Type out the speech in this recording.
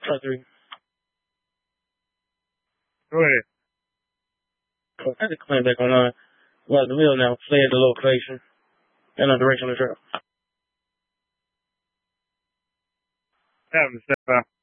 Try 3. Go ahead. Cool. I had to climb back online. Well, the wheel now. Stay at the location. And the direction of the trail. Have him step out.